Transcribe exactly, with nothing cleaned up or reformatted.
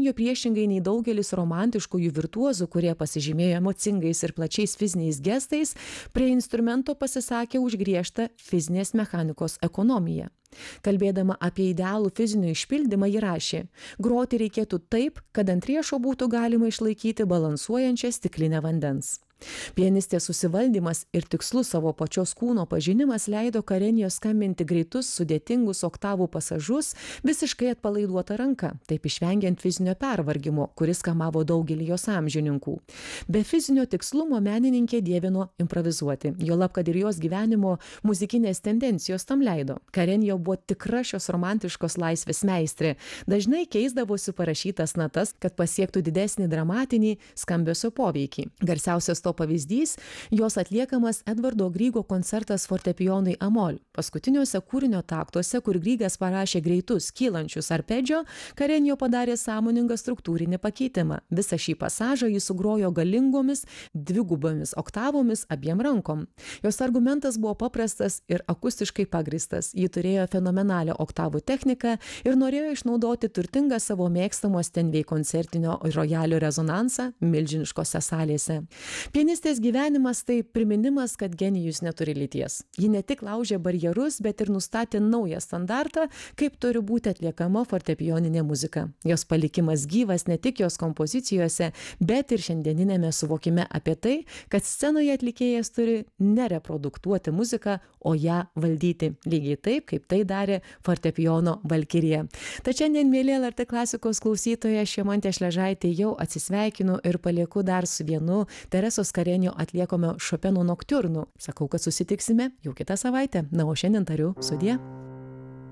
Karenio priešingai nei daugelis romantiškųjų virtuozų, kurie pasižymėjo emocingais ir plačiais fiziniais gestais, prie instrumento pasisakė už griežtą fizinės mechanikos ekonomiją. Kalbėdama apie idealų fizinio išpildymą, ji rašė: groti reikėtų taip, kad ant riešo būtų galima išlaikyti balansuojančią stiklinę vandens. Pianistės susivaldymas ir tikslus savo pačios kūno pažinimas leido Karenijo skambinti greitus, sudėtingus oktavų pasažus visiškai atpalaiduota ranka, taip išvengiant fizinio pervargimo, kuris kamavo daugelį jos amžininkų. Be fizinio tikslumo menininkė dievino improvizuoti, juolab, kad ir jos gyvenimo muzikinės tendencijos tam leido. Karenijo buvo tikra šios romantiškos laisvės meistrė, dažnai keisdavosi parašytas natas, kad pasiektų didesnį dramatinį skambesio poveikį. Garsiausias to pavyzdys – jos atliekamas Edvardo Grygo koncertas fortepijonui Amol. Paskutiniuose kūrinio taktuose, kur Grygas parašė greitus, kylančius arpedžio, Karenijo padarė sąmoningą struktūrinį pakeitimą. Visą šį pasažą jis sugrojo galingomis, dvigubomis oktavomis abiem rankom. Jos argumentas buvo paprastas ir akustiškai pagristas. Ji turėjo fenomenalią oktavų techniką ir norėjo išnaudoti turtingą savo mėgstamo Steinway koncertinio rojalio rezonansą milžiniškose salėse. Pianistės gyvenimas tai priminimas, kad genijus neturi lyties. Ji ne tik laužė barjerus, bet ir nustatė naują standartą, kaip turi būti atliekama fortepijoninė muzika. Jos palikimas gyvas ne tik jos kompozicijose, bet ir šiandieninėme suvokime apie tai, kad scenoje atlikėjas turi nereproduktuoti muziką, o ją valdyti. Lygiai taip, kaip tai darė fortepijono valkirija. Tačiau šiandien, mėly L R T klasikos klausytojai, aš Jomantė Šležaitė jau atsisveikinu ir palieku dar su vienu Teresos Karenijo atliekamo Šopeno noktiurnu. Sakau, kad susitiksime jau kitą savaitę. Na, o šiandien tariu sudie.